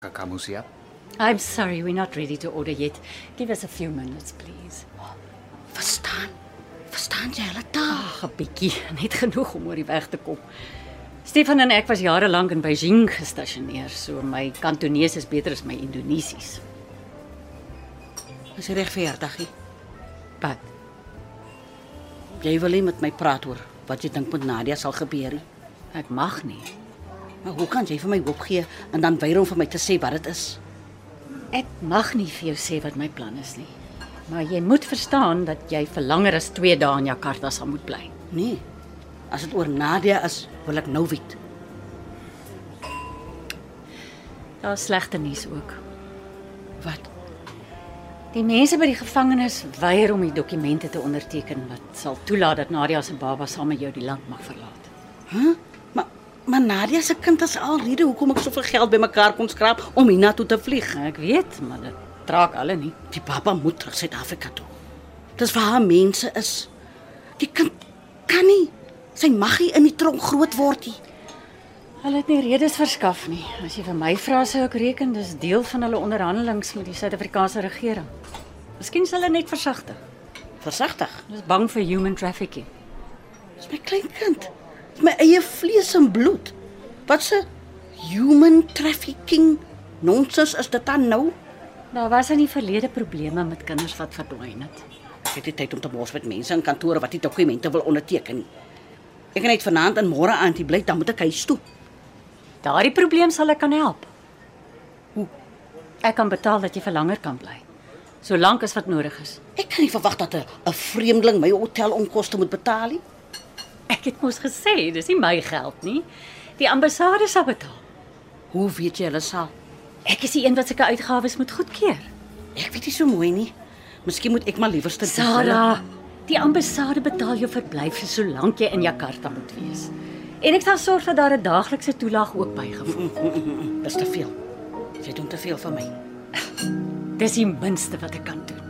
Kakamusia. I'm sorry, we're not ready to order yet. Give us a few minutes, please. Verstaan jy hulle taal? Ag, 'n bietjie, net genoeg om oor die weg te kom. Stefan en ek was jare lank in Beijing gestasioneer, so my Kantonees is beter as my Indonesies. Is jy regverdig? Wat? Jy wil nie met my praat oor wat jy dink met Nadia sal gebeur nie. Ek mag nie. Maar hoe kan jy vir my hoop gee en dan weier om vir my te sê wat dit is? Ek mag nie vir jou sê wat my plan is nie. Maar jy moet verstaan dat jy vir langer as 2 dae in Jakarta sal moet bly. Nee. As dit oor Nadia is, wil ek nou weet. Daar's slegte nuus ook. Wat? Die mense by die gevangenis weier om die dokumente te onderteken wat sal toelaat dat Nadia se baba saam met jou die land mag verlaat. Huh? Maar Nadia se kind is alreede hoekom ek soveel geld bymekaar kon skraap om hiernatoe te vlieg. Ek weet, maar dit raak alle nie. Die papa moet terug Suid-Afrika toe. Dis waar haar mense is. Die kind kan nie. Sy mag nie in die tronk groot word nie. Hulle het nie redes verskaf nie. As jy vir my vra, sou ek reken dis deel van hulle onderhandelings met die Suid-Afrikaanse regering. Miskien sal hulle net versigtig. Versigtig. Hulle is bang vir human trafficking. Dis my klein kind. Dis my eie vlees en bloed. Wat se human trafficking nonsens is dit dan nou? Daar was in die verlede probleme met kinders wat verdwyn het. Ek het nie tyd om te mors met mense in kantore wat die dokumente wil onderteken nie. Ek kan net vanaand en môre aand hier bly, dan moet ek huis toe. Daardie probleem sal ek kan help. Hoe? Ek kan betaal dat jy vir langer kan bly. Solank as wat nodig is. Ek kan nie verwag dat 'n vreemdeling my hotelonkoste moet betaal nie. Ek het mos gesê, dis nie my geld nie. Die ambassade sal betaal. Hoe weet jy hulle sal? Ek is die een wat sulke uitgawes moet goedkeur. Ek weet nie so mooi nie. Miskien moet ek maar liewerste Sarah, die ambassade betaal jou verblyf vir solank jy in Jakarta moet wees. En ek sal sorg dat daar 'n daaglikse toelaag ook bygevoeg word. Dis te veel. Jy doen te veel vir my. Dis die minste wat ek kan doen.